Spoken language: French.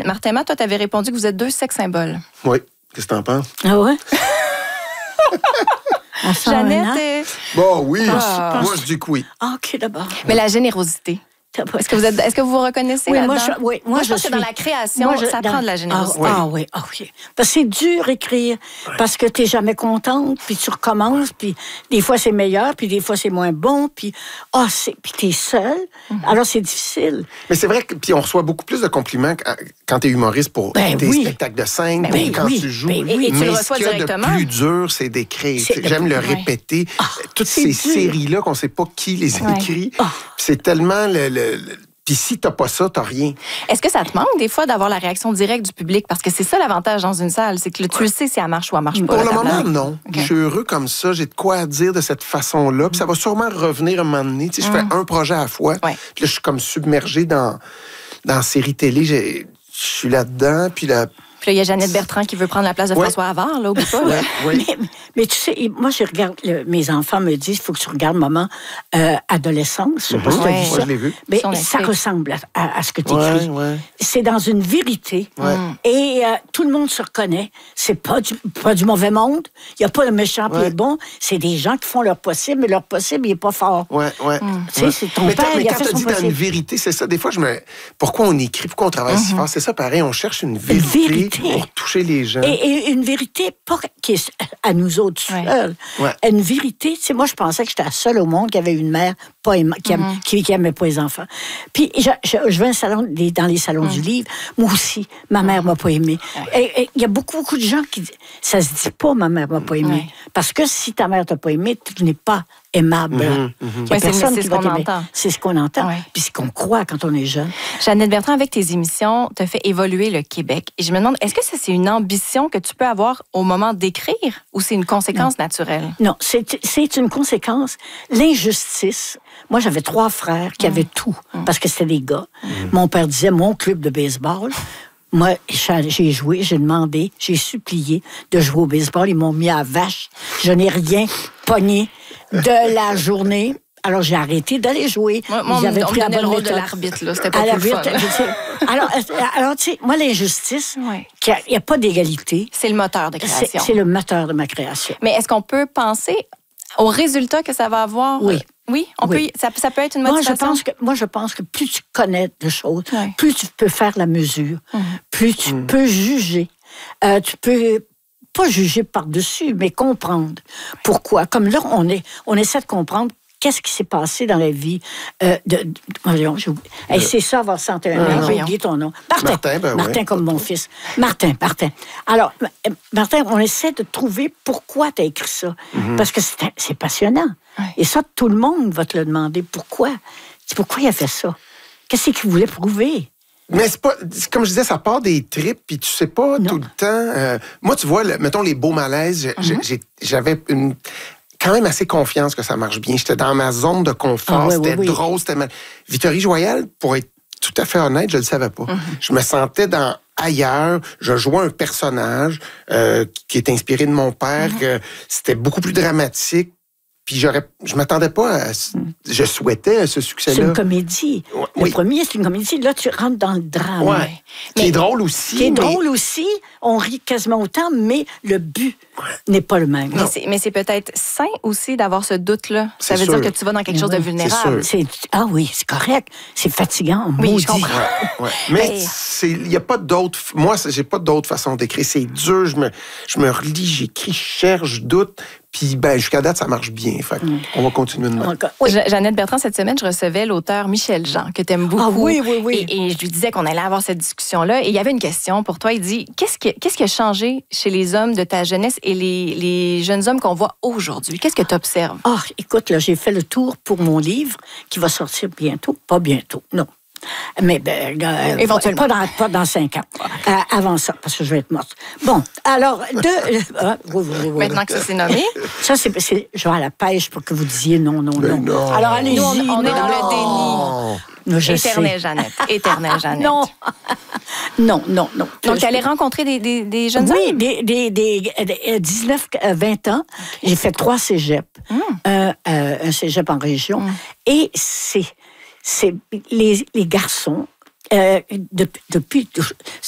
Martin Matt, toi, tu avais répondu que vous êtes 2 sex symboles. Oui. Qu'est-ce que t'en penses? Ah ouais? Jeannette, Bon, oui. Moi, je dis que oui. Ah, OK, d'abord. mais la générosité. Est-ce que vous vous reconnaissez Oui, là-dedans? moi, je pense que dans la création, ça prend de la générosité. Ah oui. Parce que c'est dur écrire, parce que tu n'es jamais contente, puis tu recommences, puis des fois c'est meilleur, puis des fois c'est moins bon, puis tu es seule, alors c'est difficile. Mais c'est vrai que puis on reçoit beaucoup plus de compliments quand tu es humoriste pour tes spectacles de scène, quand tu joues. Et tu le reçois ce qu'il y a directement. de plus dur, c'est d'écrire. J'aime le répéter. Toutes ces séries-là qu'on ne sait pas qui les écrit, c'est tellement Puis si t'as pas ça, t'as rien. Est-ce que ça te manque des fois d'avoir la réaction directe du public? Parce que c'est ça l'avantage dans une salle, c'est que tu le sais si elle marche ou elle marche pas. Pour le moment, non. Okay. Je suis heureux comme ça. J'ai de quoi dire de cette façon-là. Puis ça va sûrement revenir un moment donné. Tu sais, je fais un projet à la fois. Puis là, je suis comme submergé dans la série télé. Je suis là-dedans. Puis là, il y a Jeannette Bertrand qui veut prendre la place de François Havard, là, oublie pas. Là. Mais tu sais, moi, je regarde, mes enfants me disent, il faut que tu regardes Maman adolescence. Je sais pas si tu as vu ça. Moi, je l'ai vu. Mais ça ressemble à ce que tu écris. C'est dans une vérité. Et tout le monde se reconnaît. C'est pas du mauvais monde. Il n'y a pas le méchant et le bon. C'est des gens qui font leur possible, mais leur possible, il n'est pas fort. Tu sais, c'est ton père, il a fait son possible. Mais quand tu dis dans une vérité, c'est ça. Des fois, pourquoi on écrit, pourquoi on travaille si fort? C'est ça, pareil. On cherche une vérité. Pour toucher les gens. Et une vérité pas qui est à nous autres seuls. Une vérité, tu sais, moi, je pensais que j'étais la seule au monde qui avait une mère qui aimait pas les enfants. Puis, je vais dans les salons du livre. Moi aussi, ma mère m'a pas aimée. Et il y a beaucoup de gens qui... Ça se dit pas, ma mère m'a pas aimée. Parce que si ta mère t'a pas aimée, tu n'es pas aimable. C'est ce qu'on entend. C'est ce qu'on entend. Puis ce qu'on croit quand on est jeune. Jeannette Bertrand, avec tes émissions, tu as fait évoluer le Québec. Et je me demande, est-ce que c'est une ambition que tu peux avoir au moment d'écrire ou c'est une conséquence naturelle? Non, c'est une conséquence. L'injustice. Moi, j'avais 3 frères qui avaient tout parce que c'était des gars. Mon père disait, mon club de baseball... Moi, j'ai joué, j'ai demandé, j'ai supplié de jouer au baseball. Ils m'ont mis à vache. Je n'ai rien pogné de la journée. Alors, j'ai arrêté d'aller jouer. On me donnait le rôle de l'arbitre, là. C'était pas plus fun. Alors, tu sais, moi, l'injustice, il n'y a pas d'égalité. C'est le moteur de création. C'est le moteur de ma création. Mais est-ce qu'on peut penser au résultat que ça va avoir? Oui, ça peut être une motivation. Moi, je pense que plus tu connais de choses, plus tu peux faire la mesure, plus tu peux juger. Tu peux pas juger par-dessus, mais comprendre pourquoi. Comme là, on essaie de comprendre qu'est-ce qui s'est passé dans la vie c'est ça, avoir 101 ans. J'ai oublié ton nom. Martin, comme mon fils. Martin. Alors, Martin, on essaie de trouver pourquoi tu as écrit ça. Parce que c'est passionnant. Et ça, tout le monde va te le demander. Pourquoi? Pourquoi il a fait ça? Qu'est-ce qu'il voulait prouver? Mais c'est pas, comme je disais, ça part des tripes, puis tu sais pas tout le temps. Moi, tu vois, mettons les beaux malaises, j'avais quand même assez confiance que ça marche bien. J'étais dans ma zone de confort, c'était drôle, c'était mal. Vittorie Joyal, pour être tout à fait honnête, je le savais pas. Je me sentais ailleurs. Je jouais un personnage qui est inspiré de mon père. C'était beaucoup plus dramatique. Puis je m'attendais pas à... Je souhaitais ce succès-là. C'est une comédie. Le premier, c'est une comédie. Là, tu rentres dans le drame. Qui est drôle aussi. On rit quasiment autant, mais le but n'est pas le même. Mais c'est peut-être sain aussi d'avoir ce doute-là. Ça veut dire que tu vas dans quelque chose de vulnérable. C'est correct. C'est fatigant. Oui, je comprends. Mais il n'y a pas d'autre... Moi, j'ai pas d'autre façon d'écrire. C'est dur. Je me relis, j'écris, je cherche, je doute. Puis, jusqu'à date, ça marche bien. Fait on va continuer de même. Jeannette Bertrand, cette semaine, je recevais l'auteur Michel Jean, que tu aimes beaucoup. Oui. Et je lui disais qu'on allait avoir cette discussion-là. Et il y avait une question pour toi. Il dit, qu'est-ce qui a changé chez les hommes de ta jeunesse et les jeunes hommes qu'on voit aujourd'hui? Qu'est-ce que tu observes? Écoute, là, j'ai fait le tour pour mon livre qui va sortir bientôt. Pas bientôt, non. Mais éventuellement pas dans 5 ans. Avant ça, parce que je vais être morte. Bon, alors maintenant que ça s'est nommé, ça c'est genre à la pêche pour que vous disiez non. Alors allez-y. Nous, on est dans le déni. Éternelle Jeannette. Non. Donc, tu allais rencontrer des jeunes hommes? Oui, des 19-20 ans. J'ai fait 3 cégeps. Un cégep en région. Et c'est les garçons, depuis